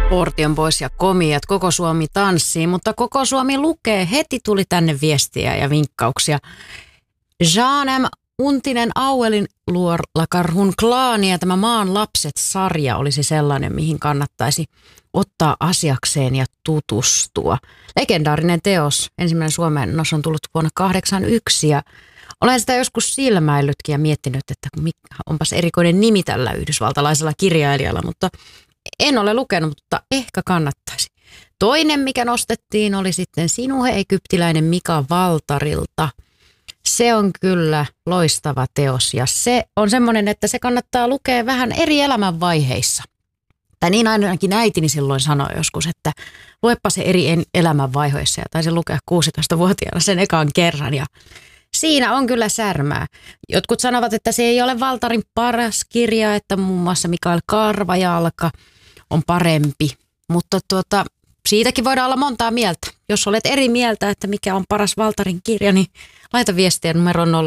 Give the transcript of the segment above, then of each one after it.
Portion pois ja komiat, koko Suomi tanssii, mutta koko Suomi lukee. Heti tuli tänne viestiä ja vinkkauksia. Jean M. Untinen Auelin luolakarhun klaani ja tämä Maan lapset-sarja olisi sellainen, mihin kannattaisi ottaa asiakseen ja tutustua. Legendaarinen teos, ensimmäinen suomennos on tullut vuonna 1981 ja olen sitä joskus silmäillytkin ja miettinyt, että onpas erikoinen nimi tällä yhdysvaltalaisella kirjailijalla, mutta en ole lukenut, mutta ehkä kannattaisi. Toinen, mikä nostettiin, oli sitten Sinuhe egyptiläinen Mika Valtarilta. Se on kyllä loistava teos ja se on semmoinen, että se kannattaa lukea vähän eri elämänvaiheissa. Tai niin ainakin äitini silloin sanoi joskus, että luepa se eri elämänvaiheissa ja taisin lukea 16-vuotiaana sen ekan kerran ja siinä on kyllä särmää. Jotkut sanovat, että se ei ole Valtarin paras kirja, että muun muassa Mikael Karvajalka on parempi, mutta siitäkin voidaan olla montaa mieltä. Jos olet eri mieltä, että mikä on paras Valtarin kirja, niin laita viestiä numero 0401455666.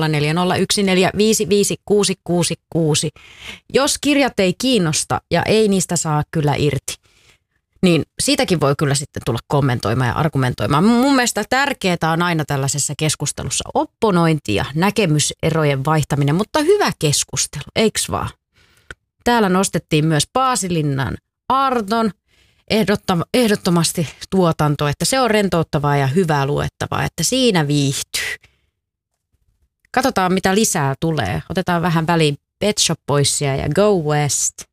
Jos kirjat ei kiinnosta ja ei niistä saa kyllä irti, niin siitäkin voi kyllä sitten tulla kommentoimaan ja argumentoimaan. Mun mielestä tärkeää on aina tällaisessa keskustelussa opponointi ja näkemyserojen vaihtaminen, mutta hyvä keskustelu, eiks vaan? Täällä nostettiin myös Paasilinnan Arton ehdottomasti tuotanto, että se on rentouttavaa ja hyvää luettavaa, että siinä viihtyy. Katsotaan, mitä lisää tulee. Otetaan vähän väliin Pet Shop Boysia ja Go West.